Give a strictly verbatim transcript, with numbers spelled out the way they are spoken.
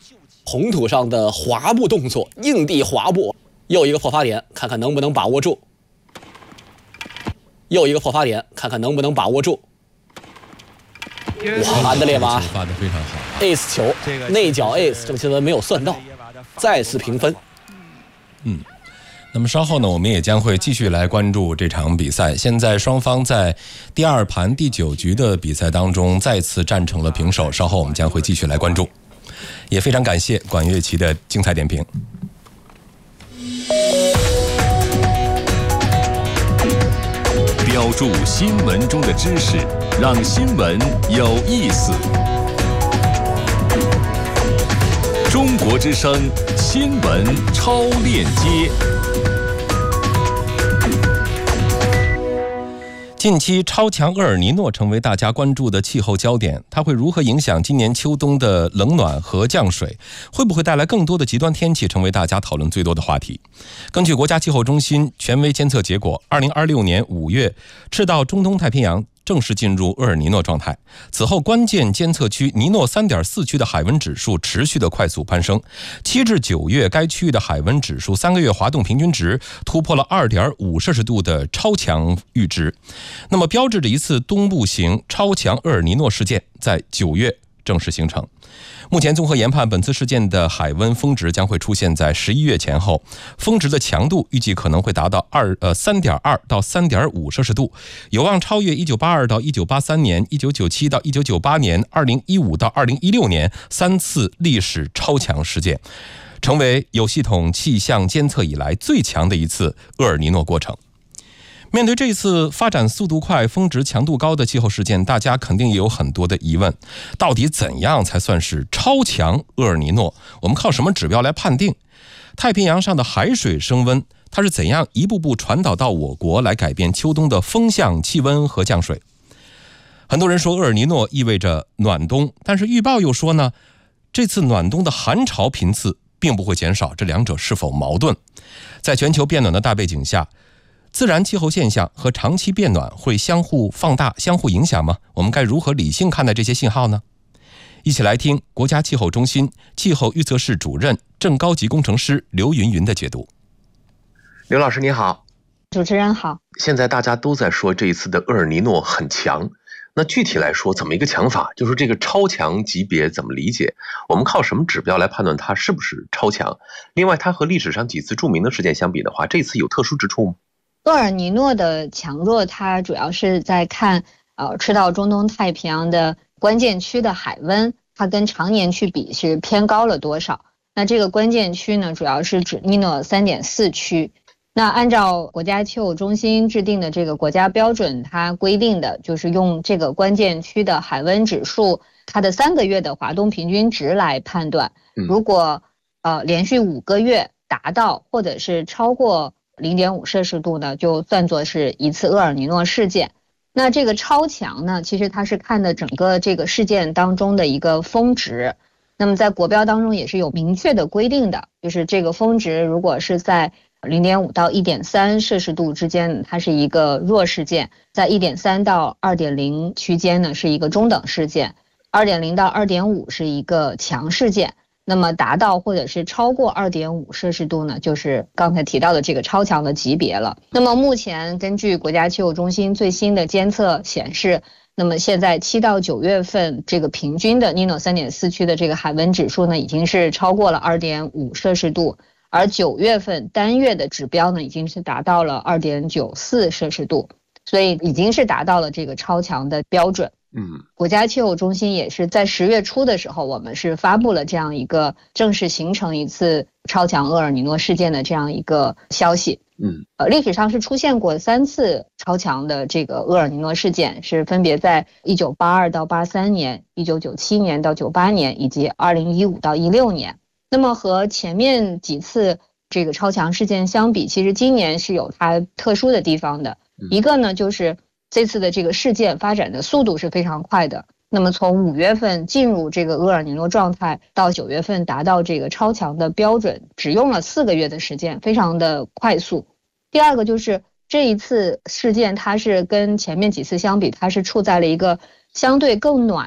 红土上的滑步动作，硬地滑步，又一个破发点，看看能不能把握住。又一个破发点，看看能不能把握住。哇，安德烈娃发得非常好 ，ace 球，内角 ace，郑钦文没有算到，再次平分。 嗯。那么稍后呢，我们也将会继续来关注这场比赛。现在双方在第二盘第九局的比赛当中再次战成了平手，稍后我们将会继续来关注。也非常感谢管乐琪的精彩点评。 标注新闻中的知识，让新闻有意思。中国之声新闻超链接。 近期超强厄尔尼诺成为大家关注的气候焦点，它会如何影响今年秋冬的冷暖和降水？会不会带来更多的极端天气，成为大家讨论最多的话题？根据国家气候中心权威监测结果，二零二六年五月，赤道中东太平洋正式进入厄尔尼诺状态。此后，关键监测区尼诺 三点四 区的海温指数持续的快速攀升。七至九月，该区域的海温指数三个月滑动平均值突破了 二点五 摄氏度的超强阈值，那么标志着一次东部型超强厄尔尼诺事件在九月正式形成。目前综合研判，本次事件的海温峰值将会出现在十一月前后，峰值的强度预计可能会达到二呃 三点二 到 三点五 摄氏度，有望超越一九八二到一九八三年、一九九七到一九九八年、二零一五到二零一六年三次历史超强事件，成为有系统气象监测以来最强的一次厄尔尼诺过程。面对这次发展速度快、峰值强度高的气候事件，大家肯定也有很多的疑问。到底怎样才算是超强厄尔尼诺？我们靠什么指标来判定？太平洋上的海水升温，它是怎样一步步传导到我国，来改变秋冬的风向、气温和降水？很多人说厄尔尼诺意味着暖冬，但是预报又说呢，这次暖冬的寒潮频次并不会减少，这两者是否矛盾？在全球变暖的大背景下，自然气候现象和长期变暖会相互放大、相互影响吗？我们该如何理性看待这些信号呢？一起来听国家气候中心气候预测室主任、正高级工程师刘云云的解读。 刘老师你好。 主持人好。 现在大家都在说这一次的厄尔尼诺很强，那具体来说怎么一个强法？就是这个超强级别怎么理解？我们靠什么指标来判断它是不是超强？另外，它和历史上几次著名的事件相比的话，这次有特殊之处吗？ 厄尔尼诺的强弱，它主要是在看呃赤道中东太平洋的关键区的海温，它跟常年去比是偏高了多少。那这个关键区呢，主要是指尼诺 三点四 区。那按照国家气候中心制定的这个国家标准，它规定的就是用这个关键区的海温指数，它的三个月的滑动平均值来判断。如果呃连续五个月达到或者是超过零点五 摄氏度呢，就算作是一次厄尔尼诺事件。那这个超强呢，其实它是看的整个这个事件当中的一个峰值。那么在国标当中也是有明确的规定的，就是这个峰值如果是在 零点五 到 一点三 摄氏度之间，它是一个弱事件；在 一点三 到 二点零 区间呢，是一个中等事件； 二点零 到 二点五 是一个强事件。那么达到或者是超过 二点五 摄氏度呢，就是刚才提到的这个超强的级别了。那么目前根据国家气候中心最新的监测显示，那么现在七到九月份这个平均的尼诺 三点四 区的这个海温指数呢，已经是超过了 二点五 摄氏度，而九月份单月的指标呢，已经是达到了 二点九四 摄氏度，所以已经是达到了这个超强的标准。 嗯， 国家气候中心也是在十月初的时候，我们是发布了这样一个正式形成一次超强厄尔尼诺事件的这样一个消息。 嗯， 呃，历史上是出现过三次超强的这个厄尔尼诺事件，是分别在一九八二到八三年、一九九七年到九八年以及二零一五到一六年。那么和前面几次这个超强事件相比，其实今年是有它特殊的地方的。一个呢，就是这次的这个事件发展的速度是非常快的。那么从五月份进入这个厄尔尼诺状态到九月份达到这个超强的标准，只用了四个月的时间，非常的快速。第二个就是这一次事件，它是跟前面几次相比，它是处在了一个相对更暖